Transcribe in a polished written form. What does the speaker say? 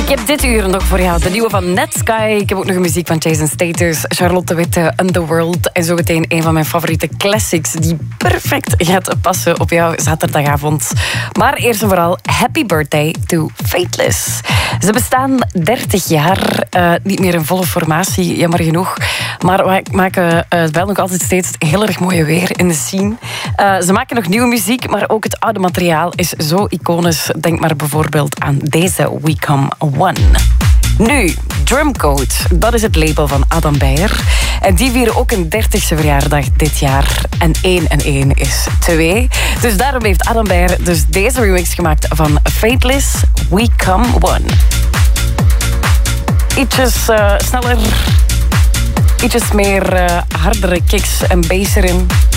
Ik heb dit uur nog voor jou de nieuwe van Netsky. Ik heb ook nog muziek van Jason Status, Charlotte Witte, Underworld. En zo meteen een van mijn favoriete classics die perfect gaat passen op jouw zaterdagavond. Maar eerst en vooral happy birthday to Faithless. Ze bestaan 30 jaar, niet meer in volle formatie, jammer genoeg. Maar we maken wel nog altijd steeds heel erg mooie weer in de scene. Ze maken nog nieuwe muziek, maar ook het oude materiaal is zo iconisch. Denk maar bijvoorbeeld aan deze We Come One. Nu, Drumcode, dat is het label van Adam Beyer. En die vieren ook een 30e verjaardag dit jaar. En 1 en 1 is 2. Dus daarom heeft Adam Beyer dus deze remix gemaakt van Faithless, We Come One. Ietsjes sneller, ietsjes meer hardere kicks en bass erin.